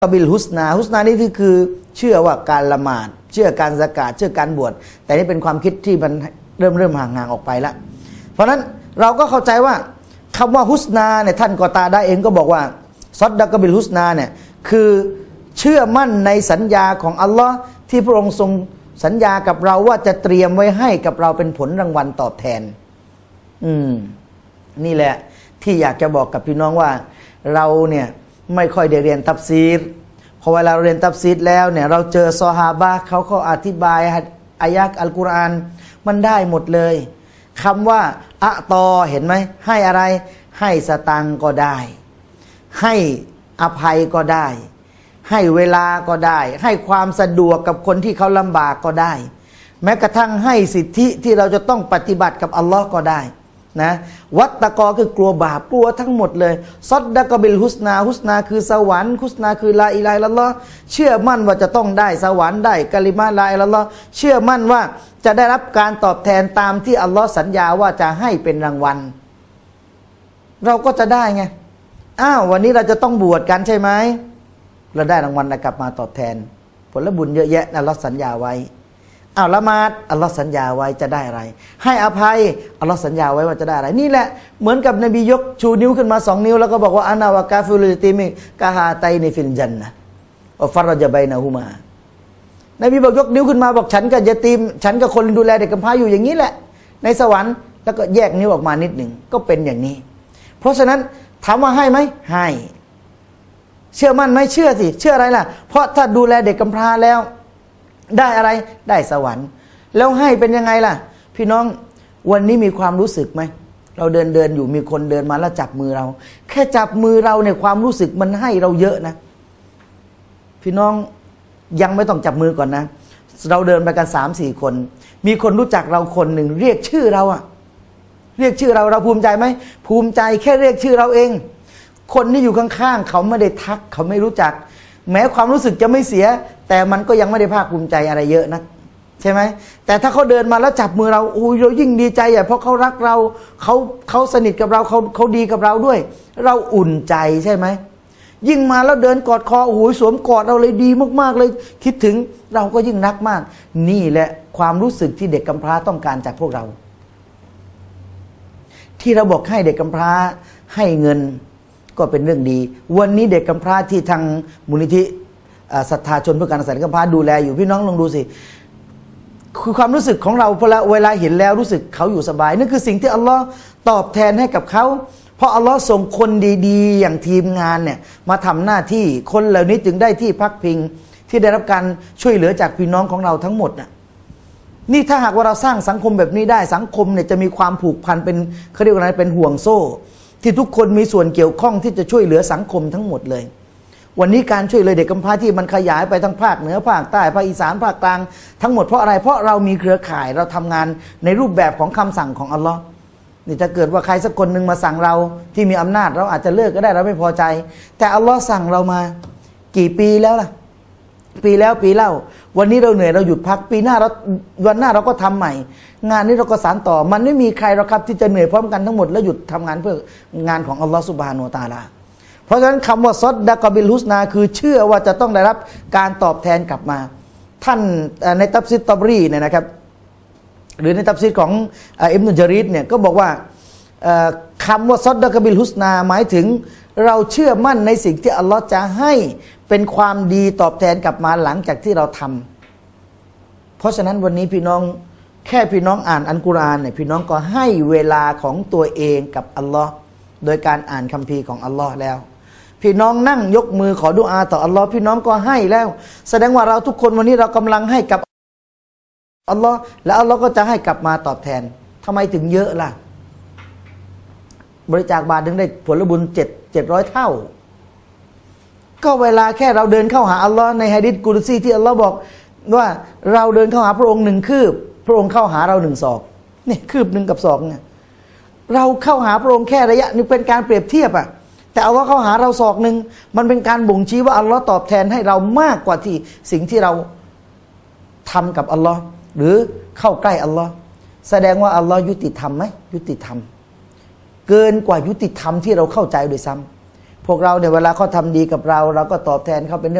บิลฮุสนานี่คือเชื่อว่าการละหมาดเชื่อการซะกาตเชื่อการบวชแต่นี่เป็นความคิดที่มันเริ่มห่างออกไปแล้วเพราะฉะนั้นเราก็เข้าใจว่าคำว่าฮุสนาเนี่ยท่านกอตาดะเองก็บอกว่าซอดดะกะบิลฮุสนาเนี่ยคือเชื่อมั่นในสัญญาของอัลลอฮ์ที่พระองค์ทรงสัญญากับเราว่าจะเตรียมไว้ให้กับเราเป็นผลรางวัลตอบแทนนี่แหละที่อยากจะบอกกับพี่น้องว่าเราเนี่ยไม่ค่อยได้เรียนตัฟซีรพอเวลาเราเรียนตัฟซีรแล้วเนี่ยเราเจอซอฮาบะห์เขาอธิบายอายะห์อัลกุรอานมันได้หมดเลยคำว่าอะตอเห็นไหมให้อะไรให้สตังก็ได้ให้อภัยก็ได้ให้เวลาก็ได้ให้ความสะดวกกับคนที่เขาลำบากก็ได้แม้กระทั่งให้สิทธิที่เราจะต้องปฏิบัติกับอัลลอฮ์ก็ได้นะวัตตะกอคือกลัวบาปกลัวทั้งหมดเลยซอดดะกะบิลฮุสนาคือสวรรค์ฮุสนาคือลาอิลาฮะอิลลัลลอฮ์เชื่อมั่นว่าจะต้องได้สวรรค์ได้กะลิมะลาอิลาฮะอิลลัลลอฮ์เชื่อมั่นว่าจะได้รับการตอบแทนตามที่อัลลอฮ์สัญญาว่าจะให้เป็นรางวัลเราก็จะได้ไงวันนี้เราจะต้องบวชกันใช่ไหมเราได้รางวัลกลับมาตอบแทนผลบุญเยอะแยะอัลลอฮ์สัญญาไว้ละหมาดอัลลอฮ์สัญญาไว้จะได้อะไรให้อภัยอัลลอฮ์สัญญาไว้ว่าจะได้อะไรนี่แหละเหมือนกับนบียกชูนิ้วขึ้นมา2 นิ้วแล้วก็บอกว่าอานะวะกาฟิลุลติมิกะฮาไตนิฟิลญันนะฮ์วะฟัรจะบัยนะฮุมานบีบอกยกนิ้วขึ้นมาบอกฉันกับยะตีมฉันกับคนดูแลเด็กกำพร้าอยู่อย่างนี้แหละในสวรรค์แล้วก็แยกนิ้วออกมานิดหนึ่งก็เป็นอย่างนี้เพราะฉะนั้นถามว่าให้ไหมให้เชื่อมั่นไหมเชื่อสิเชื่ออะไรล่ะเพราะถ้าดูแลเด็กกำพร้าแล้วได้อะไรได้สวรรค์แล้วให้เป็นยังไงล่ะพี่น้องวันนี้มีความรู้สึกไหมเราเดินอยู่มีคนเดินมาแล้วจับมือเราแค่จับมือเราเนี่ยความรู้สึกมันให้เราเยอะนะพี่น้องยังไม่ต้องจับมือก่อนนะเราเดินไปกัน3-4 คนมีคนรู้จักเราคนหนึ่งเรียกชื่อเราเรียกชื่อเราภูมิใจไหมภูมิใจแค่เรียกชื่อเราเองคนที่อยู่ข้างๆเขาไม่ได้ทักเขาไม่รู้จักแม้ความรู้สึกจะไม่เสียแต่มันก็ยังไม่ได้ภาคภูมิใจอะไรเยอะนะใช่ไหมแต่ถ้าเขาเดินมาแล้วจับมือเราเรายิ่งดีใจเพราะเขารักเราเขาสนิทกับเราเขาดีกับเราด้วยเราอุ่นใจใช่ไหมยิ่งมาแล้วเดินกอดคอสวมกอดเราเลยดีมากๆเลยคิดถึงเราก็ยิ่งรักมากนี่แหละความรู้สึกที่เด็กกำพร้าต้องการจากพวกเราที่เราบอกให้เด็กกำพร้าให้เงินก็เป็นเรื่องดีวันนี้เด็กกำพร้าที่ทางมูลนิธิศรัทธาชนเพื่อการศึกษาเด็กกำพร้าดูแลอยู่พี่น้องลองดูสิคือความรู้สึกของเราพอเวลาเห็นแล้วรู้สึกเขาอยู่สบายนั่นคือสิ่งที่อัลลอฮ์ตอบแทนให้กับเขาเพราะอัลลอฮ์ส่งคนดีๆอย่างทีมงานเนี่ยมาทำหน้าที่คนเหล่านี้จึงได้ที่พักพิงที่ได้รับการช่วยเหลือจากพี่น้องของเราทั้งหมดน่ะนี่ถ้าหากว่าเราสร้างสังคมแบบนี้ได้สังคมเนี่ยจะมีความผูกพันเป็นเขาเรียกว่าอะไรเป็นห่วงโซ่ที่ทุกคนมีส่วนเกี่ยวข้องที่จะช่วยเหลือสังคมทั้งหมดเลยวันนี้การช่วยเหลือเด็กกำพร้าที่มันขยายไปทั้งภาคเหนือภาคใต้ภาคอีสานภาคกลางทั้งหมดเพราะอะไรเพราะเรามีเครือข่ายเราทำงานในรูปแบบของคำสั่งของอัลลอฮ์นี่ถ้าเกิดว่าใครสักคนหนึ่งมาสั่งเราที่มีอำนาจเราอาจจะเลิกก็ได้เราไม่พอใจแต่อัลลอฮ์สั่งเรามากี่ปีแล้วล่ะปีแล้วปีเล่าวันนี้เราเหนื่อยเราหยุดพักปีหน้าเราวันหน้าเราก็ทำใหม่งานนี้เราก็สานต่อมันไม่มีใครหรอกครับที่จะเหนื่อยพร้อมกันทั้งหมดแล้วหยุดทำงานเพื่องานของอัลลอฮฺซุบฮานะฮูวะตะอาลาเพราะฉะนั้นคำว่าซอดดะกะบิลฮุสนาคือเชื่อว่าจะต้องได้รับการตอบแทนกลับมาท่านในตัฟซีรตอบรีเนี่ยนะครับหรือในตัฟซีรของอิบนุญะรีรเนี่ยก็บอกว่าคำว่าซอดดะกะบิลฮุสนาหมายถึงเราเชื่อมั่นในสิ่งที่อัลลอฮ์จะให้เป็นความดีตอบแทนกลับมาหลังจากที่เราทำเพราะฉะนั้นวันนี้พี่น้องแค่พี่น้องอ่านอัลกุรอานเนี่ยพี่น้องก็ให้เวลาของตัวเองกับอัลลอฮ์โดยการอ่านคัมภีร์ของอัลลอฮ์แล้วพี่น้องนั่งยกมือขอดุอาต่ออัลลอฮ์พี่น้องก็ให้แล้วแสดงว่าเราทุกคนวันนี้เรากำลังให้กับอัลลอฮ์แล้วอัลลอฮ์ก็จะให้กลับมาตอบแทนทำไมถึงเยอะล่ะบริจาคบาทถึงได้ผลบุญ700 เท่าก็เวลาแค่เราเดินเข้าหาอัลลอฮ์ในหะดีษกุดซีที่อัลลอฮ์บอกว่าเราเดินเข้าหาพระองค์1 คืบพระองค์เข้าหาเรา1 ศอกนี่คืบ1 กับศอกเนี่ยเราเข้าหาพระองค์แค่ระยะนี้เป็นการเปรียบเทียบแต่อัลลอฮ์เข้าหาเราศอกหนึ่งมันเป็นการบ่งชี้ว่าอัลลอฮ์ตอบแทนให้เรามากกว่าที่สิ่งที่เราทำกับอัลลอฮ์หรือเข้าใกล้อัลลอฮ์แสดงว่าอัลลอฮ์ยุติธรรมไหมยุติธรรมเกินกว่ายุติธรรมที่เราเข้าใจโดยซ้ำพวกเราเนี่ยเวลาเขาทำดีกับเรา เราก็ตอบแทนเขาเป็น